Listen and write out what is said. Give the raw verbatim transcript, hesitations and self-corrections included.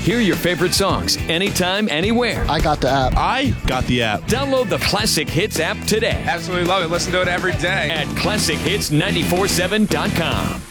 Hear your favorite songs anytime, anywhere. I got the app. I got the app. Download the Classic Hits app today Absolutely love it. Listen to it every day. at classic hits nine four seven dot com.